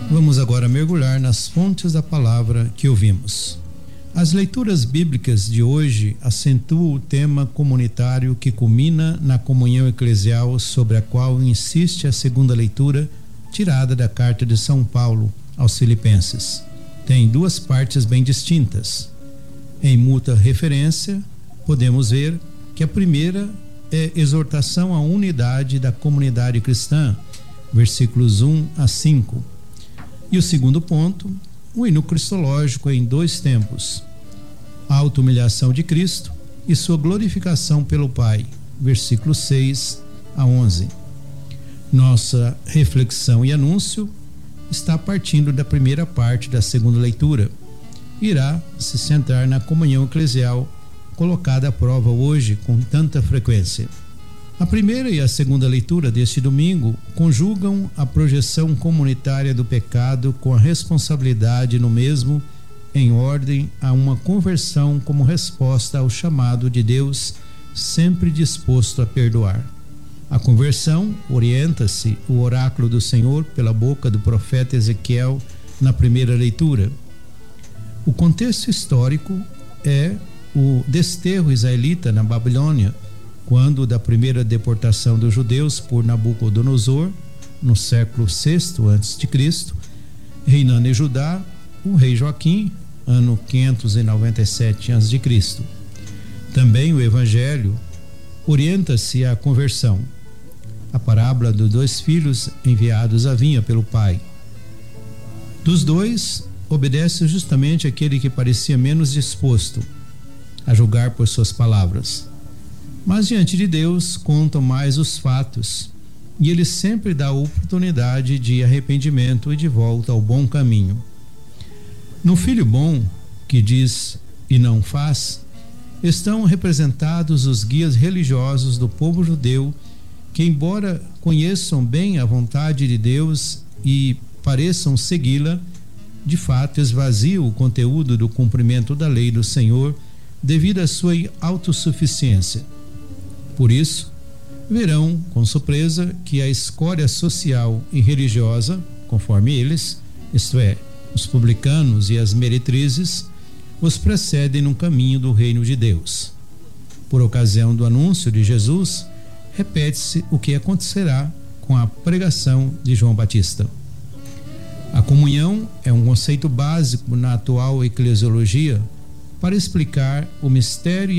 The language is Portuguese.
Vamos agora mergulhar nas fontes da palavra que ouvimos. As leituras bíblicas de hoje acentuam o tema comunitário que culmina na comunhão eclesial, sobre a qual insiste a segunda leitura, tirada da carta de São Paulo aos Filipenses. Tem duas partes bem distintas. Em mútua referência, podemos ver que a primeira é exortação à unidade da comunidade cristã, versículos 1 a 5. E o segundo ponto, o hino cristológico em dois tempos: a auto-humilhação de Cristo e sua glorificação pelo Pai, versículos 6 a 11. Nossa reflexão e anúncio está partindo da primeira parte da segunda leitura. Irá se centrar na comunhão eclesial, colocada à prova hoje com tanta frequência. A primeira e a segunda leitura deste domingo conjugam a projeção comunitária do pecado com a responsabilidade no mesmo, em ordem a uma conversão como resposta ao chamado de Deus, sempre disposto a perdoar. A conversão orienta-se o oráculo do Senhor pela boca do profeta Ezequiel na primeira leitura. O contexto histórico é o desterro israelita na Babilônia, quando da primeira deportação dos judeus por Nabucodonosor, no século VI a.C., reinando em Judá o rei Joaquim, ano 597 a.C. Também o Evangelho orienta-se à conversão. A parábola dos dois filhos enviados à vinha pelo pai. Dos dois, obedece justamente aquele que parecia menos disposto a julgar por suas palavras. Mas diante de Deus contam mais os fatos, e ele sempre dá a oportunidade de arrependimento e de volta ao bom caminho. No filho bom, que diz e não faz, estão representados os guias religiosos do povo judeu, que, embora conheçam bem a vontade de Deus e pareçam segui-la, de fato esvaziam o conteúdo do cumprimento da lei do Senhor devido à sua autossuficiência. Por isso, verão com surpresa que a escória social e religiosa, conforme eles, isto é, os publicanos e as meretrizes, os precedem no caminho do reino de Deus. Por ocasião do anúncio de Jesus, repete-se o que acontecerá com a pregação de João Batista. A comunhão é um conceito básico na atual eclesiologia para explicar o mistério